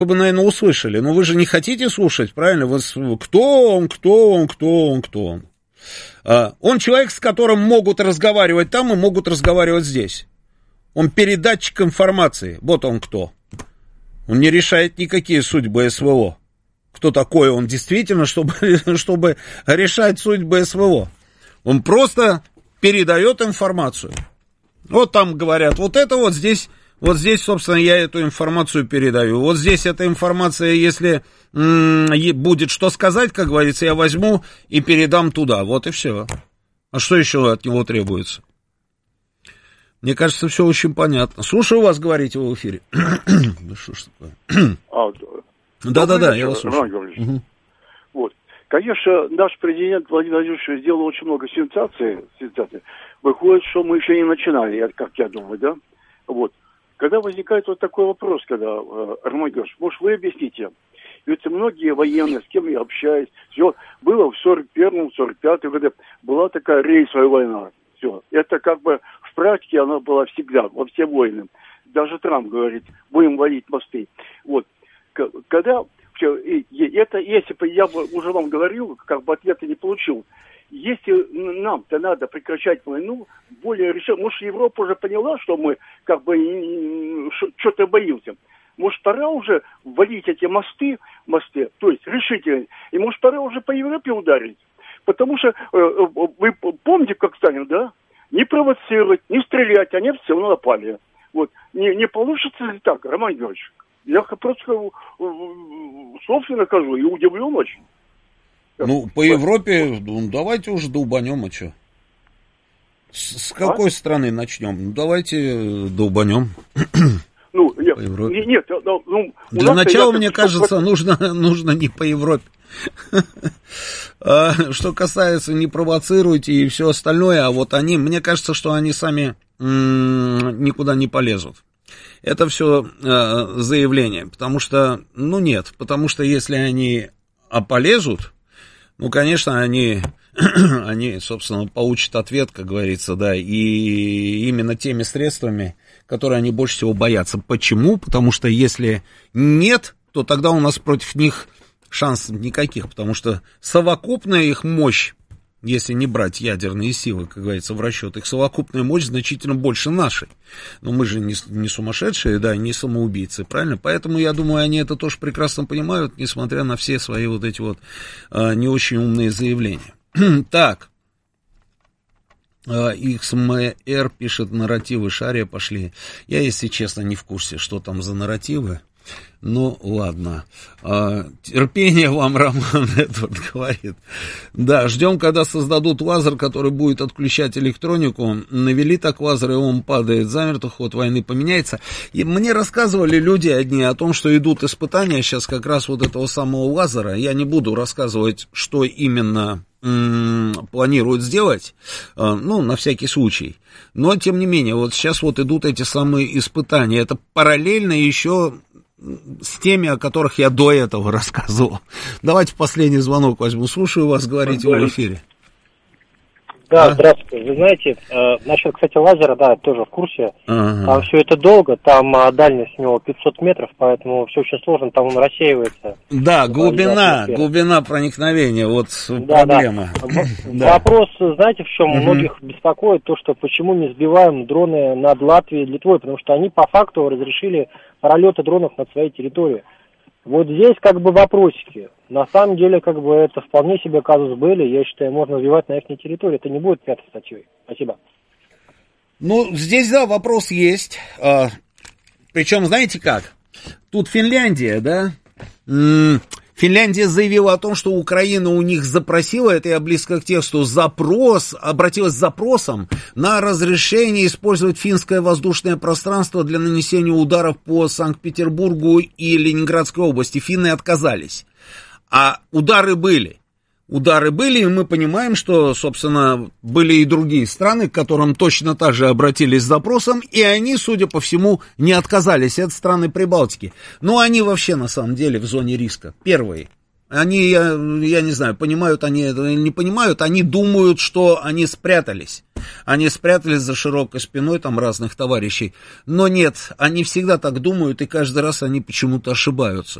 Вы бы, наверное, услышали, но вы же не хотите слушать, правильно? Кто он? Он человек, с которым могут разговаривать там и могут разговаривать здесь. Он передатчик информации. Вот он кто. Он не решает никакие судьбы СВО. Кто такой он действительно, чтобы решать судьбы СВО? Он просто передает информацию. Вот там говорят, вот это вот здесь, собственно, я эту информацию передаю. Вот здесь эта информация, если будет что сказать, как говорится, я возьму и передам туда. Вот и все. А что еще от него требуется? Мне кажется, все очень понятно. Слушаю вас, говорите вы в эфире. Да что ж такое? Да, я вас слушаю. Вот. Конечно, наш президент Владимир Владимирович сделал очень много сенсаций. Выходит, что мы еще не начинали, как я думаю, да? Вот. Когда возникает вот такой вопрос, Роман Георгиевич, может, вы объясните? Ведь многие военные, с кем я общаюсь, все, было в 41-м, 45-м году, была такая рейсовая война. Все. Это как бы в практике она была всегда, во все войны. Даже Трамп говорит, будем валить мосты. Вот. Когда все, это, если бы я уже вам говорил, как бы ответа не получил, если нам-то надо прекращать войну, более решительно, может, Европа уже поняла, что мы как бы что-то боимся. Может, пора уже валить эти мосты, то есть решительно, и может, пора уже по Европе ударить. Потому что, вы помните, как Сталин, да? Не провоцировать, не стрелять, они все напали. Вот. Не получится ли так, Роман Георгиевич? Я просто собственно скажу и удивлен очень. Ну, по Европе, давайте уже долбанем, а что? С какой страны начнем? Ну, давайте долбанем. Ну, нет, для начала, мне кажется, нужно не по Европе. Что касается не провоцируйте и все остальное, а вот они, мне кажется, что они сами никуда не полезут. Это все заявление, потому что, потому что если они полезут, ну, конечно, они, собственно, получат ответ, как говорится, да, и именно теми средствами, которые они больше всего боятся. Почему? Потому что если нет, то тогда у нас против них шансов никаких, потому что совокупная их мощь, если не брать ядерные силы, как говорится, в расчет, их совокупная мощь значительно больше нашей. Но мы же не сумасшедшие, да, не самоубийцы, правильно? Поэтому, я думаю, они это тоже прекрасно понимают, несмотря на все свои вот эти вот не очень умные заявления. Так, XMR пишет, нарративы Шария пошли. Я, если честно, не в курсе, что там за нарративы. Ну, ладно. Терпение вам, Роман Эдвард говорит. Да, ждем, когда создадут лазер, который будет отключать электронику. Навели так лазер, и он падает замертво, ход войны поменяется. И мне рассказывали люди одни о том, что идут испытания сейчас как раз вот этого самого лазера. Я не буду рассказывать, что именно планируют сделать, на всякий случай. Но, тем не менее, вот сейчас вот идут эти самые испытания. Это параллельно еще с теми, о которых я до этого рассказывал. Давайте последний звонок возьму. Слушаю вас, говорите в эфире. Да, здравствуйте. Вы знаете, насчет, кстати, лазера, да, тоже в курсе. Там все это долго, там дальность у него 500 метров, поэтому все очень сложно, там он рассеивается. Да, глубина проникновения, вот проблема. Да. Вопрос, знаете, в чем многих беспокоит, то, что почему не сбиваем дроны над Латвией и Литвой, потому что они по факту разрешили пролеты дронов над своей территорией. Вот здесь как бы вопросики. На самом деле, как бы это вполне себе казус были. Я считаю, можно сбивать на их территории. Это не будет 5-й статьей. Спасибо. Ну, здесь, да, вопрос есть. Причем, знаете как? Тут Финляндия, да? Финляндия заявила о том, что Украина у них запросила, это я близко к тексту, обратилась с запросом на разрешение использовать финское воздушное пространство для нанесения ударов по Санкт-Петербургу и Ленинградской области. Финны отказались. А удары были. И мы понимаем, что, собственно, были и другие страны, к которым точно так же обратились с запросом, и они, судя по всему, не отказались. Это страны Прибалтики. Но они вообще, на самом деле, в зоне риска. Первые. Они, я не знаю, понимают они это или не понимают, они думают, что они спрятались. они спрятались за широкой спиной там разных товарищей. Но нет, они всегда так думают, и каждый раз они почему-то ошибаются.